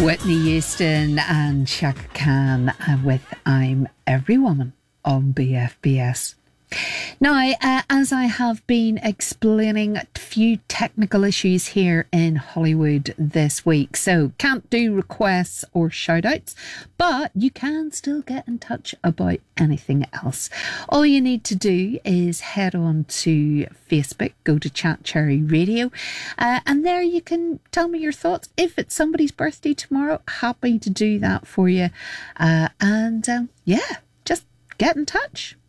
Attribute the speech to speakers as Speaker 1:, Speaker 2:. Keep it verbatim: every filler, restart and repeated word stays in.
Speaker 1: Whitney Houston and Chaka Khan with I'm Every Woman on B F B S. Now, uh, as I have been explaining, a few technical issues here in Hollywood this week. So, can't do requests or shout-outs, but you can still get in touch about anything else. All you need to do is head on to Facebook, go to Chat Cherry Radio, uh, and there you can tell me your thoughts. If it's somebody's birthday tomorrow, happy to do that for you. Uh, and, um, yeah, just get in touch.